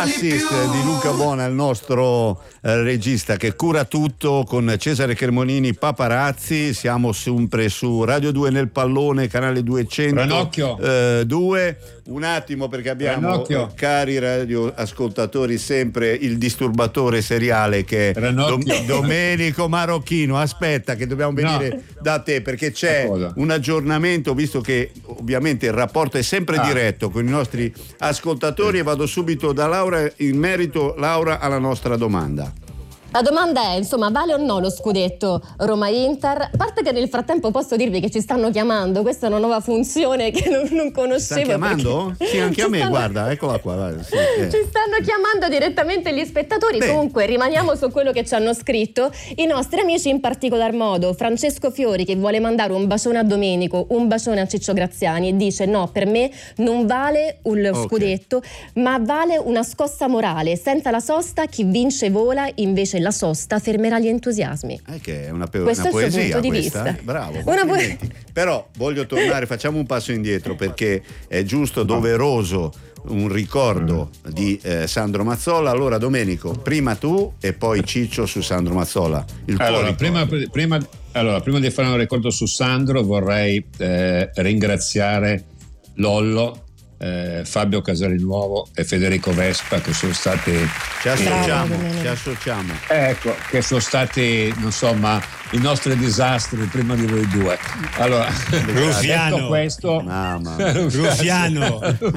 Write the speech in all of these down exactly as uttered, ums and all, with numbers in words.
L'assist di Luca Bona, il nostro eh, regista che cura tutto, con Cesare Cremonini, Paparazzi. Siamo sempre su Radio due nel pallone, canale duecentodue. Un attimo, perché abbiamo, Ranocchio. cari radioascoltatori, sempre il disturbatore seriale che è Dom- Domenico Marocchino. Aspetta che dobbiamo venire no. da te, perché c'è un aggiornamento, visto che ovviamente il rapporto è sempre ah. diretto con i nostri ascoltatori, e vado subito da Laura in merito, Laura, alla nostra domanda. La domanda è, insomma, vale o no lo scudetto Roma-Inter? A parte che nel frattempo posso dirvi che ci stanno chiamando, questa è una nuova funzione che non, non conoscevo. Stanno chiamando? Sì, anche a me, stanno... guarda, eccola qua. Guarda, sì, eh. Ci stanno chiamando direttamente gli spettatori. Beh. Comunque rimaniamo su quello che ci hanno scritto i nostri amici, in particolar modo Francesco Fiori, che vuole mandare un bacione a Domenico, un bacione a Ciccio Graziani, e dice: no, per me non vale un okay. scudetto, ma vale una scossa morale. Senza la sosta chi vince vola, invece la sosta fermerà gli entusiasmi. Eh, che è una, pe- Questo una è il poesia suo punto di questa, vista. Eh? Bravo. Una po- Però voglio tornare, facciamo un passo indietro, perché è giusto, doveroso, un ricordo di eh, Sandro Mazzola. Allora, Domenico, prima tu e poi Ciccio su Sandro Mazzola. Il allora, prima, prima, allora, prima di fare un ricordo su Sandro, vorrei eh, ringraziare Lollo, Eh, Fabio Casarinuovo e Federico Vespa, che sono stati ci associamo, eh, ci associamo ecco, che sono stati, insomma, i nostri disastri prima di voi due. Allora, Rufiano, detto questo, mamma Rufiano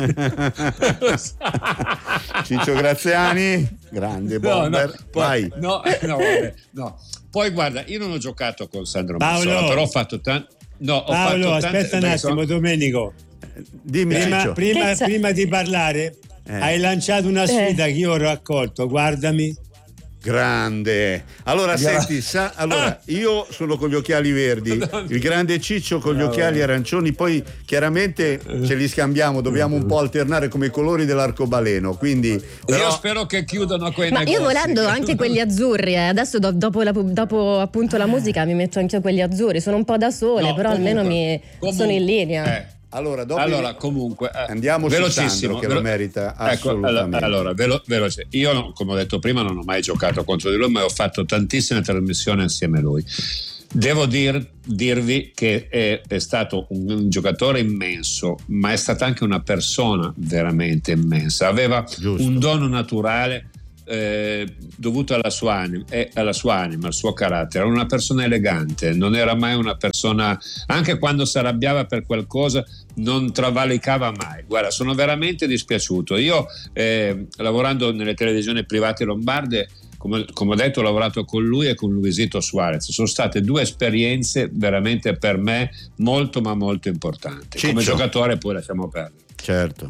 Ciccio Graziani, grande bomber. no, no, poi, no, no, vabbè, no. Poi guarda, io non ho giocato con Sandro Paolo, Mazzola, però ho fatto tanto no, ho Paolo, fatto tante, aspetta un attimo, sono... Domenico. Dimmi, prima, prima, prima di parlare eh. hai lanciato una sfida eh. che io ho raccolto, guardami. Grande. Allora Gra- senti, sa, allora io sono con gli occhiali verdi, il grande Ciccio con gli no, occhiali arancioni, poi chiaramente ce li scambiamo, dobbiamo un po' alternare come i colori dell'arcobaleno, quindi però... io spero che chiudano quei Ma negozi. Io volendo anche quelli azzurri, eh. Adesso do, dopo, la, dopo appunto la musica mi metto anche io quelli azzurri, sono un po' da sole, no, però comunque, almeno mi comunque, sono in linea. Eh. Allora, dopo allora comunque eh, andiamo velocissimo, su Sandro, che velo- lo merita ecco, assolutamente. Allora, velo- veloce. Io, come ho detto prima, non ho mai giocato contro di lui, ma ho fatto tantissime trasmissioni insieme a lui. Devo dir, dirvi che è, è stato un, un giocatore immenso, ma è stata anche una persona veramente immensa. Aveva Giusto. un dono naturale eh, dovuto alla sua anima, eh, alla sua anima, al suo carattere. Era una persona elegante, non era mai una persona, anche quando si arrabbiava per qualcosa, non travalicava mai. Guarda, sono veramente dispiaciuto. Io eh, lavorando nelle televisioni private lombarde, come, come ho detto, ho lavorato con lui e con Luisito Suarez. Sono state due esperienze veramente per me molto ma molto importanti. Ciccio. Come giocatore poi lasciamo perdere. Certo.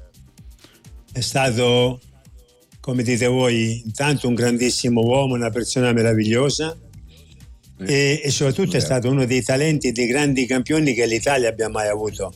È stato, come dite voi, intanto un grandissimo uomo, una persona meravigliosa. E, e soprattutto è stato uno dei talenti e dei grandi campioni che l'Italia abbia mai avuto.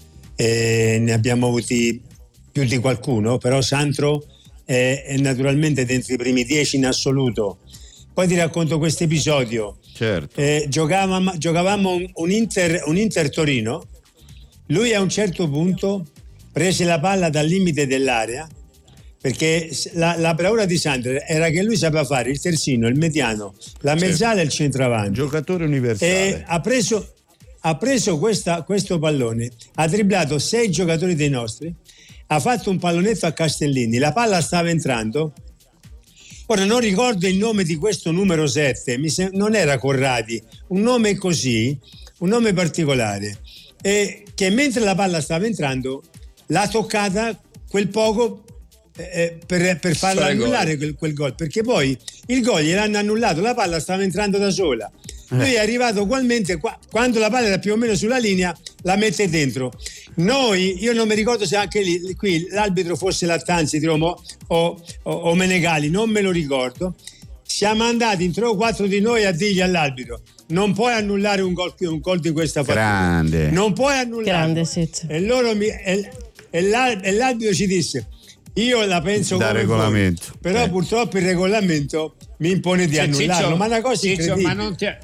E ne abbiamo avuti più di qualcuno, però Sandro è, è naturalmente dentro i primi dieci in assoluto. Poi ti racconto questo episodio. Certo. Eh, giocavamo, giocavamo un, un, Inter, un Inter Torino. Lui a un certo punto prese la palla dal limite dell'area, perché la, la bravura di Sandro era che lui sapeva fare il terzino, il mediano, la mezzala e il centravanti. Giocatore universale. E ha preso, ha preso questa, questo pallone, ha dribblato sei giocatori dei nostri, ha fatto un pallonetto a Castellini, la palla stava entrando. Ora non ricordo il nome di questo numero sette, mi sem- non era Corradi, un nome così, un nome particolare, e che mentre la palla stava entrando l'ha toccata quel poco Eh, per, per farla annullare quel, quel gol, perché poi il gol gliel'hanno annullato, la palla stava entrando da sola. Lui è arrivato ugualmente qua, quando la palla era più o meno sulla linea, la mette dentro. Noi, io non mi ricordo se anche lì, qui l'arbitro fosse Lattanzi di Roma o, o, o Menegali, non me lo ricordo. Siamo andati in tre o quattro di noi a dirgli all'arbitro: non puoi annullare un gol, un gol di questa fatica. Grande. Non puoi annullare. Grande, sì. E loro mi, e, e, l'ar, e l'arbitro ci disse: io la penso da come regolamento, voi, però eh. purtroppo il regolamento mi impone di Cioè, annullarlo. Ciccio, ma una cosa Ciccio, incredibile. ma non ti,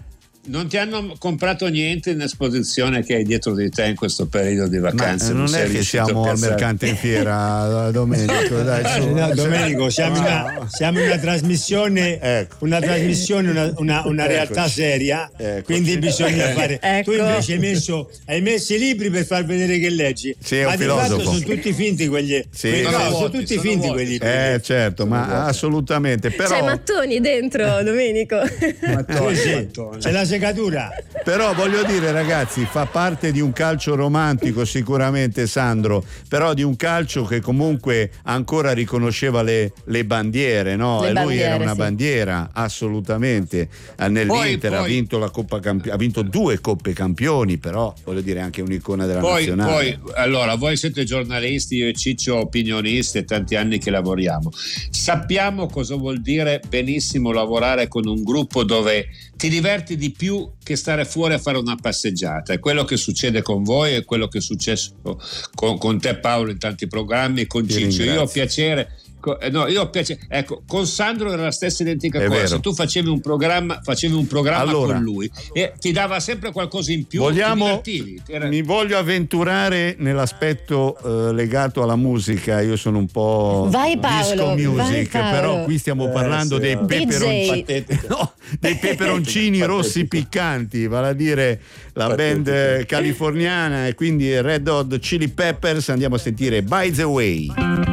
non ti hanno comprato niente in esposizione che hai dietro di te in questo periodo di vacanze? Ma non, non è che siamo al mercante in fiera, Domenico. Dai, su. No, Domenico, siamo, no. una, siamo in una trasmissione, ecco. una, trasmissione una, una, una realtà seria, ecco. Quindi bisogna fare. Ecco. Tu invece hai messo, hai messo i libri per far vedere che leggi. Sì, ma di fatto sono tutti finti quelli. Sì, quelli no, sono vuoti, tutti sono finti vuoti. quelli. Eh, certo, sono ma vuoti. assolutamente. Però... C'è Mattoni dentro, Domenico. Mattoni, sì. C'è la segatura. Però voglio dire, ragazzi, fa parte di un calcio romantico sicuramente, Sandro, però di un calcio che comunque ancora riconosceva le, le bandiere, no? Le e lui bandiere, era una sì. bandiera, assolutamente. Nell'Inter Poi, ha poi, vinto la Coppa Campioni, ha vinto due Coppe Campioni, però voglio dire anche un'icona della poi, nazionale. poi, allora, voi siete giornalisti, io e Ciccio opinionisti, e tanti anni che lavoriamo. Sappiamo cosa vuol dire benissimo lavorare con un gruppo dove ti diverti di più che stare fuori a fare una passeggiata. È quello che succede con voi, è quello che è successo con, con te, Paolo, in tanti programmi, con Ti Ciccio. ringrazio. Io ho piacere. No, io ho piacere. Ecco, con Sandro era la stessa identica È cosa. vero. Se tu facevi un programma, facevi un programma Allora, con lui e ti dava sempre qualcosa in più. Vogliamo, ti divertivi. Era... mi voglio avventurare nell'aspetto eh, legato alla musica. Io sono un po' Vai, Paolo, disco vai, music, Paolo. però qui stiamo Eh, parlando sì, dei no. peperoncini, D J. no, dei peperoncini rossi piccanti, vale a dire la band eh, californiana, e quindi Red Hot Chili Peppers. Andiamo a sentire By the Way.